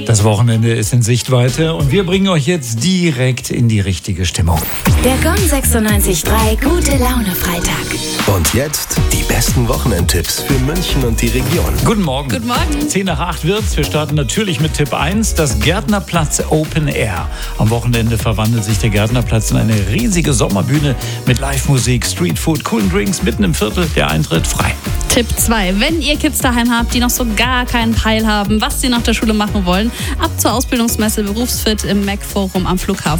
Das Wochenende ist in Sichtweite und wir bringen euch jetzt direkt in die richtige Stimmung. Der Gong 96.3 Gute Laune Freitag. Und jetzt die besten Wochenendtipps für München und die Region. Guten Morgen. Guten Morgen. 10 nach 8 wird's. Wir starten natürlich mit Tipp 1, das Gärtnerplatz Open Air. Am Wochenende verwandelt sich der Gärtnerplatz in eine riesige Sommerbühne mit Live-Musik, Streetfood, coolen Drinks mitten im Viertel. Der Eintritt frei. Tipp 2. Wenn ihr Kids daheim habt, die noch so gar keinen Peil haben, was sie nach der Schule machen wollen, ab zur Ausbildungsmesse Berufsfit im Mac Forum am Flughafen.